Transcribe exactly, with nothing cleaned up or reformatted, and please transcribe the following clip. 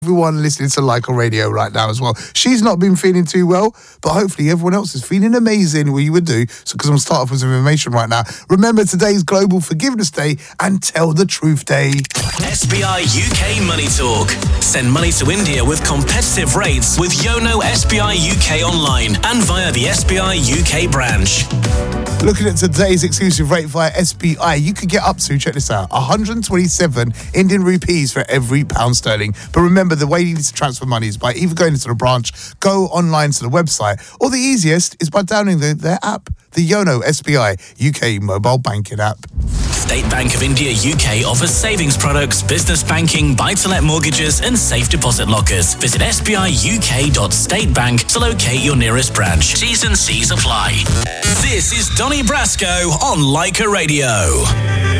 Everyone listening to Leica Radio right now as well. She's not been feeling too well, but hopefully everyone else is feeling amazing. What you would do, so because I'm starting off with some information right now. Remember, today's Global Forgiveness Day and Tell the Truth Day. S B I U K Money Talk. Send money to India with competitive rates with Yono S B I U K online and via the S B I U K branch. Looking at today's exclusive rate via S B I, you could get up to, check this out, one hundred twenty-seven Indian rupees for every pound sterling. But remember, the way you need to transfer money is by either going into the branch, go online to the website, or the easiest is by downloading the, their app, the Yono S B I U K mobile banking app. State Bank of India U K offers savings products, business banking, buy-to-let mortgages and safe deposit lockers. Visit s b i u k dot state bank to locate your nearest branch. T's and C's apply. This is Donny Brasco on Leica Radio.